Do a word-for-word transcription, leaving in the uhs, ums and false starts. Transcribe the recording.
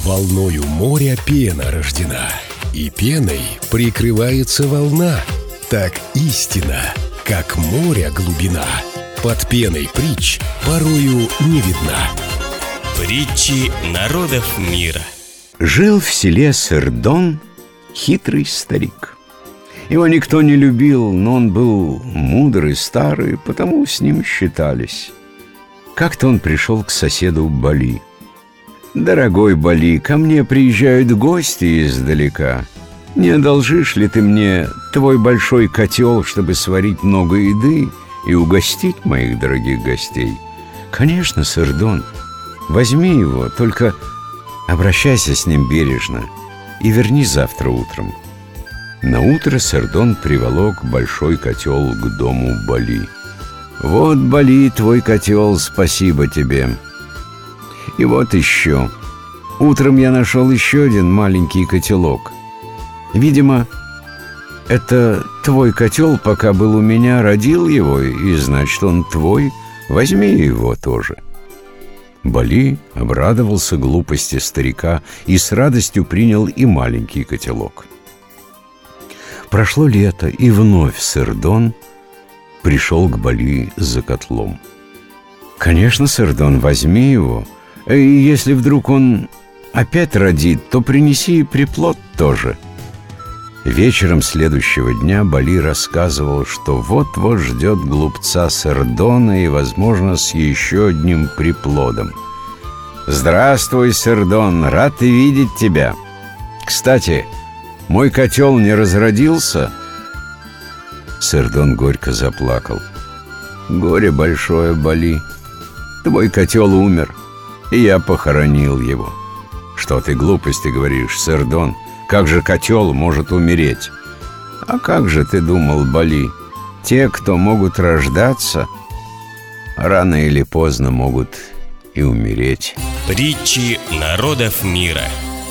Волною моря пена рождена, и пеной прикрывается волна. Так истина, как море глубина, под пеной притч порою не видна. Притчи народов мира. Жил в селе Сырдон хитрый старик. Его никто не любил, но он был мудрый, старый, потому с ним считались. Как-то он пришел к соседу Бали. «Дорогой Бали, ко мне приезжают гости издалека. Не одолжишь ли ты мне твой большой котел, чтобы сварить много еды и угостить моих дорогих гостей?» «Конечно, Сырдон, возьми его, только обращайся с ним бережно и верни завтра утром». Наутро Сырдон приволок большой котел к дому Бали. «Вот, Бали, твой котел, спасибо тебе. И вот еще. Утром я нашел еще один маленький котелок. Видимо, это твой котел, пока был у меня, родил его, и значит, он твой. Возьми его тоже». Бали обрадовался глупости старика и с радостью принял и маленький котелок. Прошло лето, и вновь Сырдон пришел к Бали за котлом. «Конечно, Сырдон, возьми его. И если вдруг он опять родит, то принеси и приплод тоже». Вечером следующего дня Бали рассказывал, что вот-вот ждет глупца Сырдона и, возможно, с еще одним приплодом. «Здравствуй, Сырдон, рад видеть тебя. Кстати, мой котел не разродился?» Сырдон горько заплакал. «Горе большое, Бали. Твой котел умер, и я похоронил его». «Что ты глупости говоришь, Сырдон? Как же котел может умереть?» «А как же ты думал, Бали? Те, кто могут рождаться, рано или поздно могут и умереть». Притчи народов мира.